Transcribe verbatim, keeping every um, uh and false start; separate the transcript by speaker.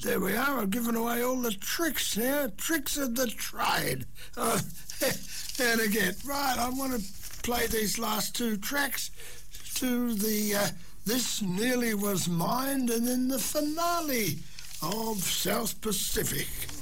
Speaker 1: there we are. I've given away all the tricks here. Tricks of the trade. Uh, and again, right, I want to play these last two tracks to the uh, This Nearly Was Mine and then the finale of South Pacific.